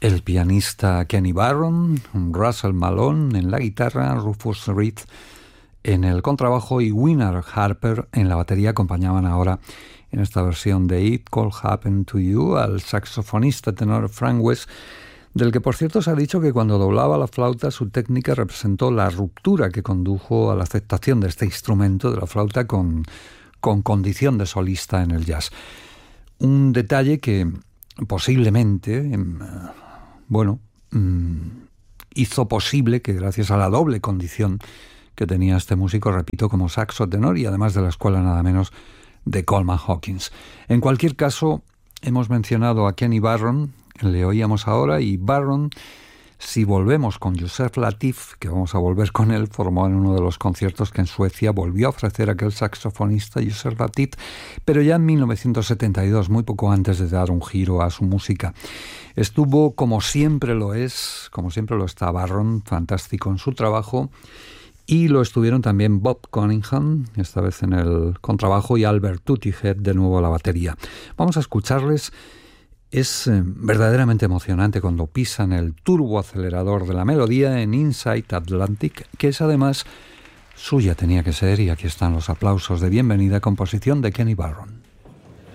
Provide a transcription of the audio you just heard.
el pianista Kenny Barron, Russell Malone en la guitarra, Rufus Reed en el contrabajo y Winner Harper en la batería acompañaban ahora en esta versión de It Could Happen to You al saxofonista tenor Frank West, del que por cierto se ha dicho que cuando doblaba la flauta su técnica representó la ruptura que condujo a la aceptación de este instrumento de la flauta con condición de solista en el jazz. Un detalle que posiblemente, hizo posible que gracias a la doble condición que tenía este músico, repito, como saxo tenor y además de la escuela nada menos de Coleman Hawkins. En cualquier caso, hemos mencionado a Kenny Barron, le oíamos ahora, y Barron, si volvemos con Joseph Latif, que vamos a volver con él, formó en uno de los conciertos que en Suecia volvió a ofrecer aquel saxofonista Joseph Latif, pero ya en 1972, muy poco antes de dar un giro a su música. Estuvo, como siempre lo está Barron, fantástico en su trabajo, y lo estuvieron también Bob Cunningham, esta vez en el contrabajo, y Albert Tutti-Head de nuevo a la batería. Vamos a escucharles. Es verdaderamente emocionante cuando pisan el turboacelerador de la melodía en Inside Atlantic, que es además suya tenía que ser, y aquí están los aplausos de bienvenida, composición de Kenny Barron.